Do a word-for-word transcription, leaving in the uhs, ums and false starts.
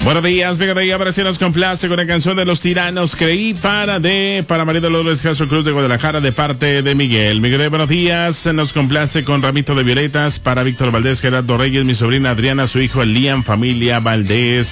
Buenos días, venga de ahí, ahora sí nos complace con la canción de Los Tiranos, Creí, para de, para María Dolores Castro Cruz de Guadalajara, de parte de Miguel. Miguel, buenos días, nos complace con Ramito de Violetas, para Víctor Valdés, Gerardo Reyes, mi sobrina Adriana, su hijo Elian, familia Valdés.